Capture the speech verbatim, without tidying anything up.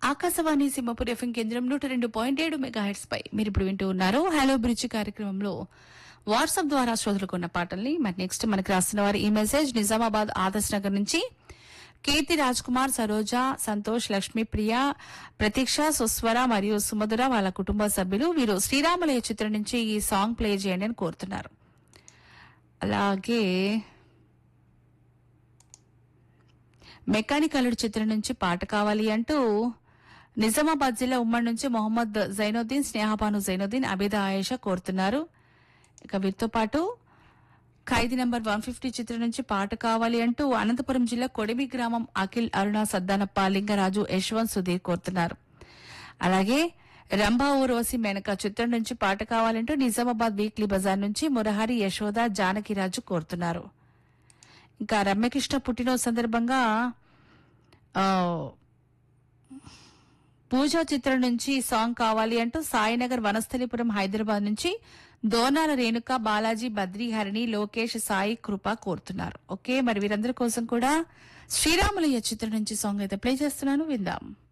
Akashvani Simhapur FM కేంద్రం నూట రెండు పాయింట్ ఏడు మెగాహెట్స్ పై మీరు ఇప్పుడు వింటూ ఉన్నారు హలో బ్రిడ్జ్ కార్యక్రమంలో వాట్సాప్ ద్వారా శ్రోతలుకున్న పాటల్ని. మరి నెక్స్ట్ మనకి రాస్తున్న వారి ఈ మెసేజ్ నిజామాబాద్ ఆదర్శ్ నగర్ నుంచి కీర్తి రాజ్ కుమార్, సరోజ, సంతోష్, లక్ష్మీ, ప్రియ, ప్రతీక్ష, సుస్వర మరియు సుమధుర వాళ్ళ కుటుంబ సభ్యులు వీరు శ్రీరాములయ చిత్రం నుంచి ఈ సాంగ్ ప్లే చేయండి అని కోరుతున్నారు. అలాగే మెకానిక్ అల్లుడు చిత్రం నుంచి పాట కావాలి అంటూ నిజామాబాద్ జిల్లా ఉమ్మడి నుంచి మొహమ్మద్ జైనుద్దీన్, స్నేహపాను జైనుద్దీన్, అబిదా ఆయేషా కోరుతున్నారు. ఇక వీరితో పాటు ఖైదీ నంబర్ వన్ ఫిఫ్టీ చిత్రం నుంచి పాట కావాలి అంటూ అనంతపురం జిల్లా కొడిమి గ్రామం అఖిల్, అరుణ, సద్దానప్ప, లింగరాజు, యశ్వంత్, సుధీర్ కోరుతున్నారు. అలాగే రంభా ఊర్వశి మేనక చిత్రం నుంచి పాట కావాలంటూ నిజామాబాద్ వీక్లీ బజార్ నుంచి మురహరి, యశోద, జానకిరాజు కోరుతున్నారు. ఇంకా రమ్యకృష్ణ పుట్టినరోజు సందర్భంగా ఆ పూజా చిత్రం నుంచి సాంగ్ కావాలి అంటూ సాయినగర్, వనస్థలిపురం, హైదరాబాద్ నుంచి దోనాల రేణుక, బాలాజీ, బద్రీ, హరిణి, లోకేష్, సాయి, కృప కోరుతున్నారు. ఓకే, మరి వీరందరి కోసం కూడా శ్రీరాములయ్య చిత్రం నుంచి సాంగ్ అయితే ప్లే చేస్తున్నాను, విందాం.